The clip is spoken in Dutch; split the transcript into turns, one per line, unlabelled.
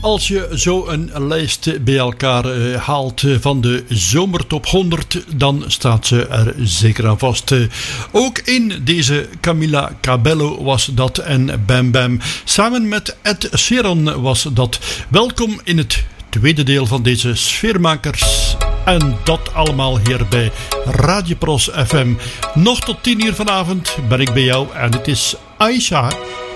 Als je zo een lijst bij elkaar haalt van de Zomertop 100, dan staat ze er zeker aan vast. Ook in deze Camila Cabello was dat en Bam Bam. Samen met Ed Sheeran was dat. Welkom in het tweede deel van deze Sfeermakers. En dat allemaal hier bij Radio Pros FM. Nog tot 10 uur vanavond ben ik bij jou en het is Aisha.